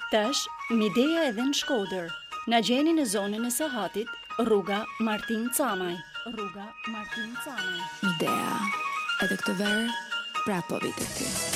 Tash, Midea edhe në Shkodër. Na gjeni në zonën e Sahatit, rruga Martin Camaj. Midea, edhe këtë verë, prapë po vite ty.